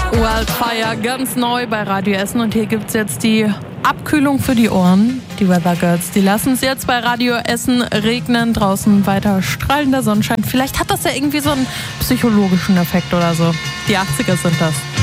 Wildfire, ganz neu bei Radio Essen. Und hier gibt's jetzt die Abkühlung für die Ohren. Die Weather Girls, die lassen es jetzt bei Radio Essen regnen. Draußen weiter strahlender Sonnenschein. Vielleicht hat das ja irgendwie so einen psychologischen Effekt oder so. Die 80er sind das.